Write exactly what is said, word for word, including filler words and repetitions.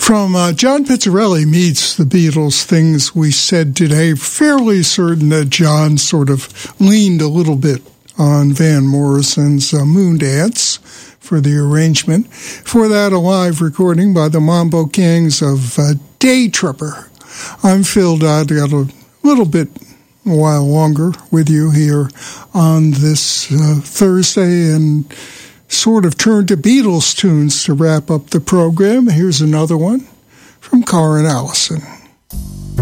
From uh, John Pizzarelli Meets the Beatles, Things We Said Today, fairly certain that John sort of leaned a little bit on Van Morrison's uh, Moon Dance for the arrangement. For that, a live recording by the Mambo Kings of uh, Day Tripper. I'm Phil Dodd. Got a little bit a while longer with you here on this uh, Thursday, and sort of turned to Beatles tunes to wrap up the program. Here's another one from Karen Allison.